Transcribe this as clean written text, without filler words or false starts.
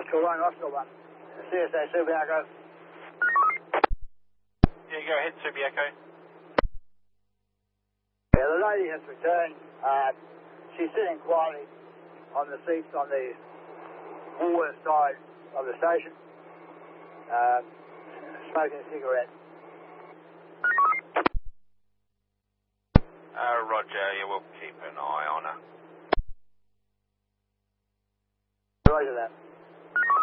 Oscar 1. CSA Subiaco. Yeah, go ahead, Subiaco. Yeah, the lady has returned. She's sitting quietly on the seats on the Woolworth side of the station, smoking a cigarette. Roger, yeah, we'll keep an eye on her.